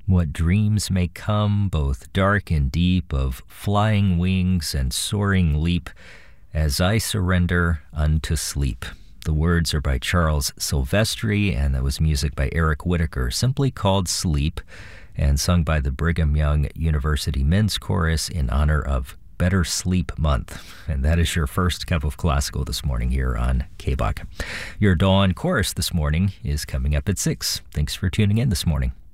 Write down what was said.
What dreams may come, both dark and deep, of flying wings and soaring leap, as I surrender unto sleep. The words are by Charles Silvestri, and that was music by Eric Whitaker, simply called Sleep, and sung by the Brigham Young University Men's Chorus in honor of Better Sleep Month. And that is your first cup of classical this morning here on KBOK. Your Dawn Chorus this morning is coming up at 6. Thanks for tuning in this morning.